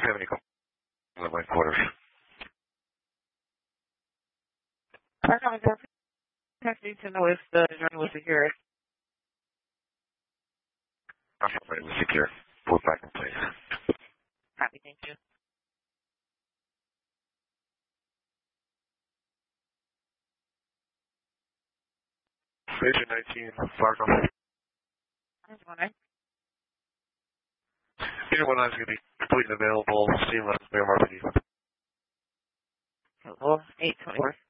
have any questions in my quarters? I need to know if the journey was secure. It was secure. We're back in place. Copy, thank you. Station 19, Fargo. That's one, right? Unit 19 is going to be completely available. Seamless, RPD. Well, 824.